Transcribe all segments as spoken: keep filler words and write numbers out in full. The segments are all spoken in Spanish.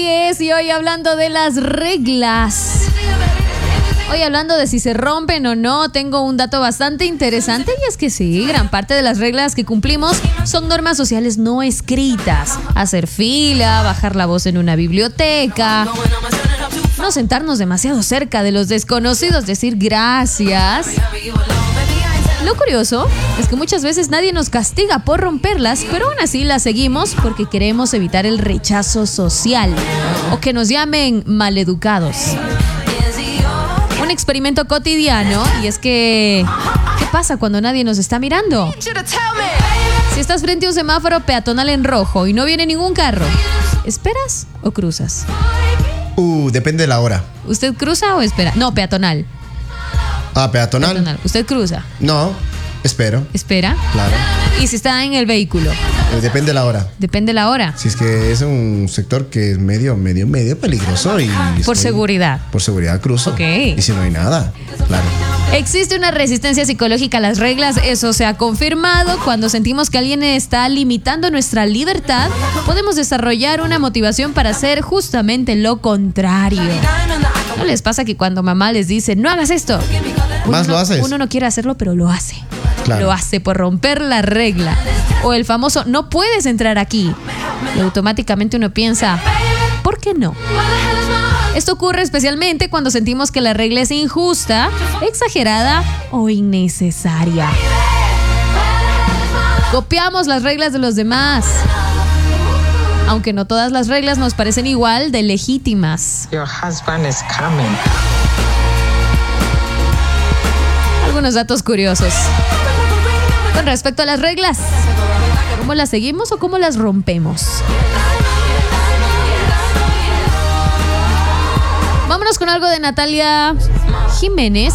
Y hoy hablando de las reglas. Hoy hablando de si se rompen o no, tengo un dato bastante interesante y es que sí, gran parte de las reglas que cumplimos son normas sociales no escritas. Hacer fila, bajar la voz en una biblioteca, no sentarnos demasiado cerca de los desconocidos, decir gracias. Lo curioso es que muchas veces nadie nos castiga por romperlas, pero aún así las seguimos porque queremos evitar el rechazo social o que nos llamen maleducados. Un experimento cotidiano, y es que ¿qué pasa cuando nadie nos está mirando? Si estás frente a un semáforo peatonal en rojo y no viene ningún carro, ¿esperas o cruzas? Uh, depende de la hora. ¿Usted cruza o espera? No, peatonal. Ah, peatonal. peatonal. ¿Usted cruza? No, espero. ¿Espera? Claro. ¿Y si está en el vehículo? Eh, depende de la hora. Depende de la hora. Si es que es un sector que es medio, medio, medio peligroso y... Por estoy, seguridad. Por seguridad cruzo. Ok. Y si no hay nada, claro. Existe una resistencia psicológica a las reglas, eso se ha confirmado. Cuando sentimos que alguien está limitando nuestra libertad, podemos desarrollar una motivación para hacer justamente lo contrario. ¿No les pasa que cuando mamá les dice, no hagas esto? Más uno, lo haces. Uno no quiere hacerlo, pero lo hace. Claro. Lo hace por romper la regla. O el famoso, no puedes entrar aquí. Y automáticamente uno piensa, ¿por qué no? Esto ocurre especialmente cuando sentimos que la regla es injusta, exagerada o innecesaria. Copiamos las reglas de los demás, aunque no todas las reglas nos parecen igual de legítimas. Your husband is coming. Algunos datos curiosos con respecto a las reglas. ¿Cómo las seguimos o cómo las rompemos? Vámonos con algo de Natalia Jiménez.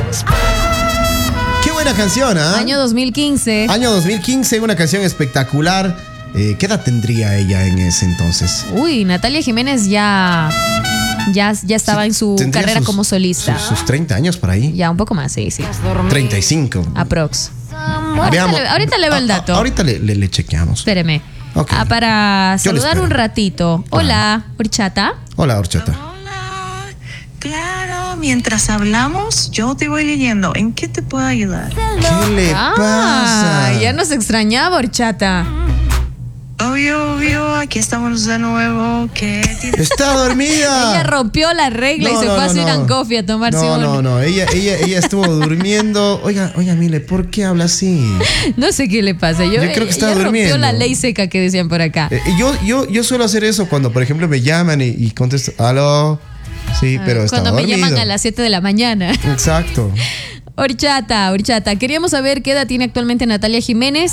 Qué buena canción, ¿ah? ¿eh? Año dos mil quince. Año dos mil quince, una canción espectacular. Eh, ¿Qué edad tendría ella en ese entonces? Uy, Natalia Jiménez ya, ya, ya estaba Sí, en su tendría carrera sus- como solista. Sus, sus treinta años por ahí. Ya un poco más, sí, sí. treinta y cinco. Aprox. Ahorita, Veamos. le, ahorita le veo el A- a- dato. ahorita le, le- le chequeamos. Espéreme. Ok. Ah, para Yo le saludar espero. un ratito. Hola, horchata. Hola, horchata. Hola, claro, mientras hablamos, yo te voy leyendo. ¿En qué te puedo ayudar? ¿Qué le Ah, pasa? ya nos extrañaba, horchata. Obvio, obvio, aquí estamos de nuevo. ¿Qué tienes? Está dormida. Ella rompió la regla No, y se no, fue a no, Sweet no. and Coffee a tomarse No, un... no, no. Ella, ella, ella estuvo durmiendo. Oiga, oiga, Mile, ¿por qué habla así? No sé qué le pasa. Yo, Yo creo que está ella durmiendo. rompió la ley seca que decían por acá. Eh, yo, yo, yo suelo hacer eso cuando, por ejemplo, me llaman y, y contesto, aló. Sí, pero está Cuando me dormido. llaman a las siete de la mañana. Exacto. Horchata, horchata. Queríamos saber qué edad tiene actualmente Natalia Jiménez.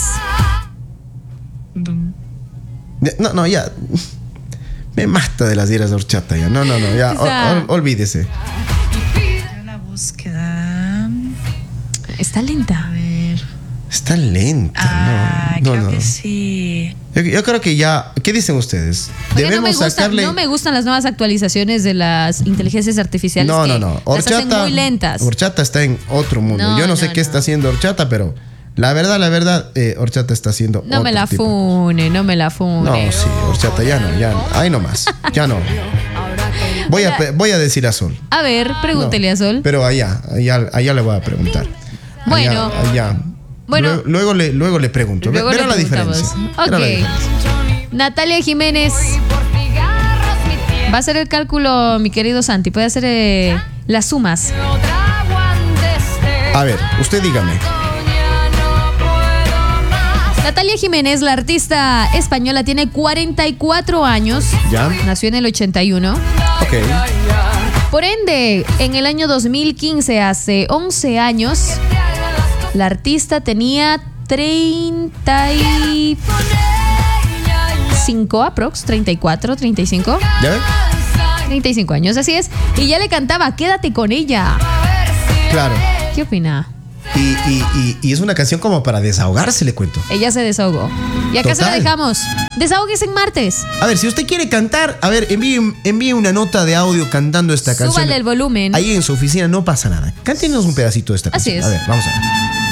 No, no, ya. Me mata de las iras de horchata ya. No, no, no, ya. O sea- ol- ol- olvídese. La búsqueda. Está A lenta. ver. Está lenta, Ah, no. No, creo no. que sí. Yo, yo creo que ya. ¿Qué dicen ustedes? Oiga, no, me Debemos gustan, sacarle. no me gustan las nuevas actualizaciones de las inteligencias artificiales. No, que no, no. las Horchata. hacen muy lentas. Horchata está en otro mundo. No, Yo no, no, sé qué no. está haciendo Horchata, pero la verdad, la verdad, eh, Horchata está haciendo. No me otro la tipo. fune, no me la fune. No, sí, Horchata, ya no, ya no. Ahí nomás. Ya no. Voy a, pe- voy a decir a Sol. A ver, pregúntele No, a Sol. Pero allá, allá, allá le voy a preguntar. Bueno. Allá, allá. Bueno. Luego, luego le, luego le pregunto. Luego Verá le la preguntamos. diferencia. Verá la Ok. diferencia. Natalia Jiménez. Va a hacer el cálculo, mi querido Santi. Puede hacer eh, las sumas. A ver, usted dígame. Natalia Jiménez, la artista española, tiene cuarenta y cuatro años. ¿Ya? Nació en el ochenta y uno. Ok. Por ende, en el año dos mil quince, hace once años, la artista tenía treinta y cinco aprox, treinta y cuatro, treinta y cinco. ¿Ya ve? treinta y cinco años, así es. Y ya le cantaba, quédate con ella. Claro. ¿Qué opina? Y, y, y, y es una canción como para desahogarse, le cuento. Ella se desahogó. Y acá se la Total. dejamos. Desahóguese en martes. A ver, si usted quiere cantar, a ver, envíe, envíe una nota de audio cantando esta canción. Súbale el volumen. Ahí en su oficina no pasa nada. Cántenos un pedacito de esta Así canción. es. A ver, vamos a ver.